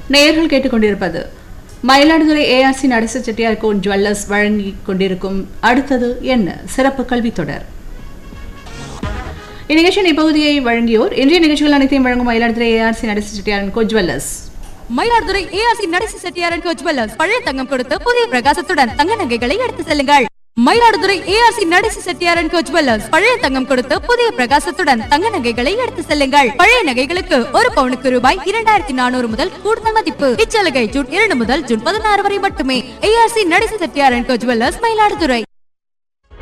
நேயர்கள் கேட்டுக்கொண்டிருப்பது மயிலாடுதுறை ஏஆர்சி நடேச செட்டியார் கோ ஜுவல்லர்ஸ் வழங்கிக் கொண்டிருக்கும் அடுத்தது என்ன சிறப்பு கல்வி தொடர். இந்நிகழ்ச்சியின் இப்பகுதியை வழங்கியோர் இன்றைய நிகழ்ச்சிகள் அனைத்தையும் வழங்கும் மயிலாடுதுறை ஏஆர்சி நடேச செட்டியார் கோ ஜுவல்லர்ஸ். மயிலாடுதுறை ஏஆர்சி நடேச செட்டியார் கோ ஜுவல்லர்ஸ் பழைய தங்கம் கொடுத்து புதிய பிரகாசத்துடன் தங்க நகைகளை எடுத்து செல்லுங்கள். மயிலாடுதுறை ஏஆர்சி நடேச செட்டியார் கோ ஜுவல்லர்ஸ் பழைய தங்கம் கொடுத்து புதிய பிரகாசத்துடன் தங்க நகைகளை எடுத்து செல்லுங்கள். பழைய நகைகளுக்கு ஒரு பவுனுக்கு ரூபாய் 2400 முதல் கூடுதல் மதிப்பு. இச்சலுகை ஜூன் 2 முதல் ஜூன் 16 வரை மட்டுமே. ஏஆர்சி நடேச செட்டியார் கோ ஜுவல்லர்ஸ் மயிலாடுதுறை.